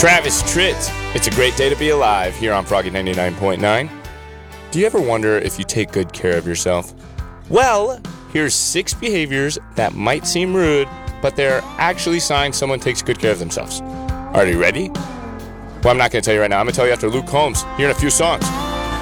Travis Tritt, it's a great day to be alive here on Froggy 99.9. Do you ever wonder if you take good care of yourself? Well, here's 6 behaviors that might seem rude, but they're actually signs someone takes good care of themselves. Are you ready? Well, I'm not going to tell you right now. I'm going to tell you after Luke Combs here in a few songs.